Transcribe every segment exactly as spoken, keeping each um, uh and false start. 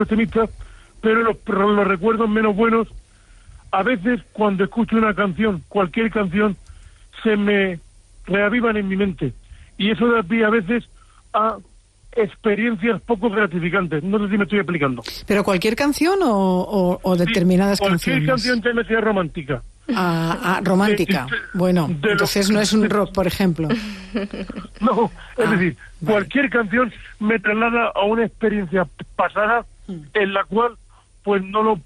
optimista, pero los, los recuerdos menos buenos, a veces cuando escucho una canción, cualquier canción, se me reavivan en mi mente. Y eso da pie a veces a experiencias poco gratificantes. No sé si me estoy explicando. ¿Pero cualquier canción o, o, o determinadas sí, cualquier canciones? Cualquier canción sea romántica. Ah, ah, romántica. De, de, bueno, de entonces los, no es un rock, por ejemplo. No, es ah, decir, vale. Cualquier canción me traslada a una experiencia pasada mm. en la cual pues no lo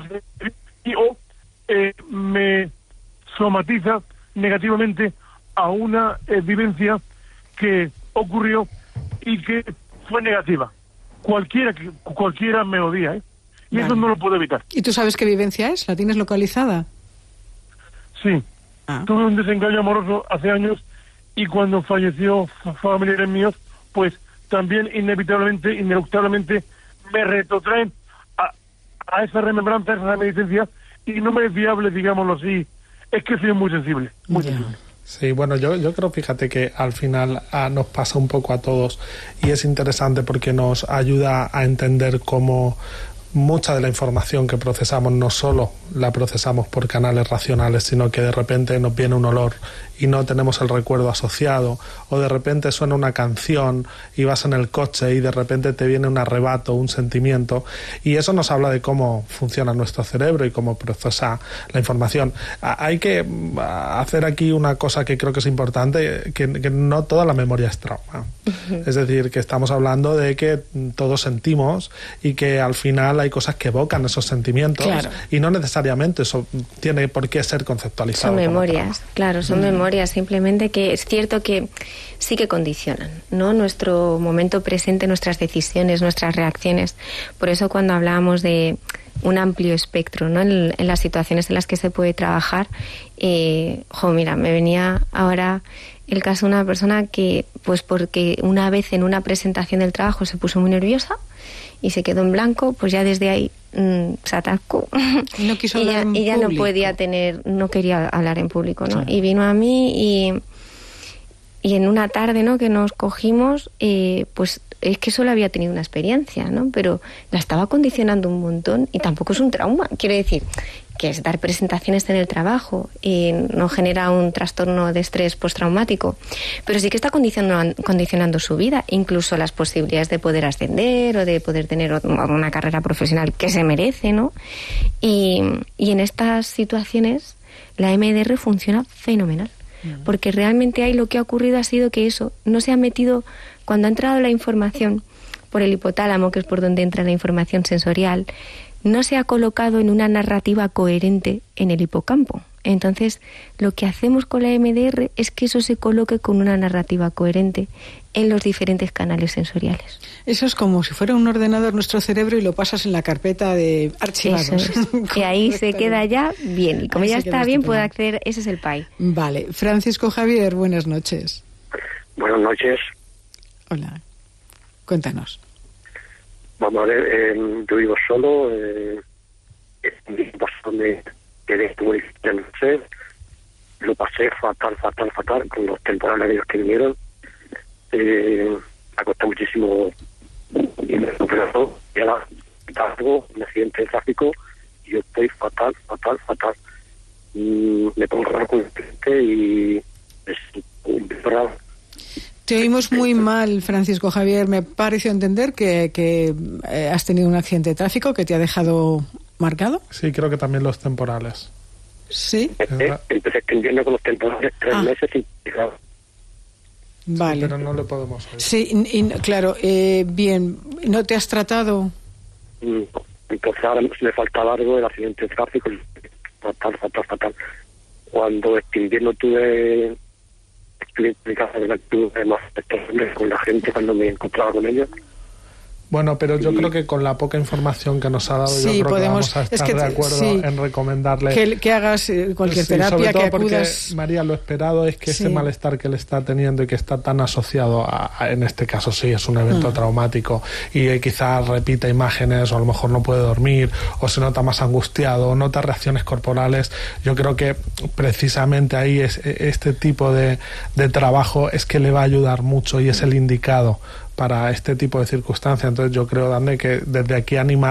y o eh, me somatiza negativamente a una eh, vivencia que ocurrió y que fue negativa. Cualquiera cualquiera melodía, ¿eh? Y vale. Eso no lo puedo evitar. ¿Y tú sabes qué vivencia es? ¿La tienes localizada? Sí. Ah. Tuve un desengaño amoroso hace años y cuando falleció familiares míos, pues también inevitablemente, ineluctablemente me retrotraen a, a esa remembranza, a esa reminiscencia, y no me es viable, digámoslo así. Es que soy muy sensible, muy yeah. sensible. Sí, bueno, yo, yo creo, fíjate que al final ah, nos pasa un poco a todos y es interesante porque nos ayuda a entender cómo mucha de la información que procesamos no solo la procesamos por canales racionales, sino que de repente nos viene un olor y no tenemos el recuerdo asociado, o de repente suena una canción y vas en el coche y de repente te viene un arrebato, un sentimiento, y eso nos habla de cómo funciona nuestro cerebro y cómo procesa la información. Hay que hacer aquí una cosa que creo que es importante, que, que no toda la memoria es trauma. Uh-huh. Es decir, que estamos hablando de que todos sentimos y que al final hay cosas que evocan esos sentimientos, claro. Y no necesariamente eso tiene por qué ser conceptualizado. Son memorias, claro, son mm. memorias, simplemente que es cierto que sí que condicionan, ¿no? Nuestro momento presente, nuestras decisiones, nuestras reacciones. Por eso cuando hablábamos de un amplio espectro, ¿no? En, en las situaciones en las que se puede trabajar, eh, jo, mira, me venía ahora el caso de una persona que, pues porque una vez en una presentación del trabajo se puso muy nerviosa y se quedó en blanco, pues ya desde ahí mmm, se atascó. Y no quiso y hablar ya, en y ya público. no podía tener, no quería hablar en público, ¿no? Sí. Y vino a mí y, y en una tarde, ¿no? Que nos cogimos, eh, pues es que solo había tenido una experiencia, ¿no? Pero la estaba condicionando un montón y tampoco es un trauma. Quiero decir, que es dar presentaciones en el trabajo y no genera un trastorno de estrés postraumático, pero sí que está condicionando, condicionando su vida, incluso las posibilidades de poder ascender o de poder tener una carrera profesional que se merece, ¿no? Y, y en estas situaciones la M D R funciona fenomenal, uh-huh. porque realmente ahí lo que ha ocurrido ha sido que eso no se ha metido, cuando ha entrado la información por el hipotálamo, que es por donde entra la información sensorial, no se ha colocado en una narrativa coherente en el hipocampo. Entonces, lo que hacemos con la M D R es que eso se coloque con una narrativa coherente en los diferentes canales sensoriales. Eso es como si fuera un ordenador nuestro cerebro y lo pasas en la carpeta de archivados. Eso es. Y ahí se queda ya bien. Y como ahí ya está bien, puede acceder. Ese es el P A I. Vale. Francisco Javier, buenas noches. Buenas noches. Hola. Cuéntanos. Vamos a ver, eh, yo vivo solo, eh, me quedé muy difícil, lo pasé fatal, fatal, fatal con los temporales que vinieron, eh, me costó muchísimo y me recuperó, y ahora algo, un accidente de tráfico, y yo estoy fatal, fatal, fatal, y me pongo raro con el cliente y es un raro. Te oímos muy mal, Francisco Javier. Me pareció entender que, que eh, has tenido un accidente de tráfico que te ha dejado marcado. Sí, creo que también los temporales. Sí. Eh, empecé extendiendo con los temporales tres ah. meses sin fijar. Vale. Sí, pero no le podemos oír. Sí, y, y, claro. Eh, bien, ¿no te has tratado? Mm, entonces ahora me faltaba algo del accidente de tráfico. Fatal, fatal, fatal. Cuando este invierno tuve... con la gente cuando me encontraba con ellos. Bueno, pero yo y... creo que con la poca información que nos ha dado, sí, yo creo podemos, que vamos a estar es que, de acuerdo sí, en recomendarle que, que hagas cualquier sí, terapia, sobre todo que acudas. Porque, María, lo esperado es que sí. ese malestar que le está teniendo y que está tan asociado a, a en este caso sí es un evento mm. traumático y eh, quizás repita imágenes o a lo mejor no puede dormir o se nota más angustiado o nota reacciones corporales. Yo creo que precisamente ahí es este tipo de, de trabajo es que le va a ayudar mucho y es el indicado para este tipo de circunstancias. Entonces yo creo, Dani, que desde aquí animar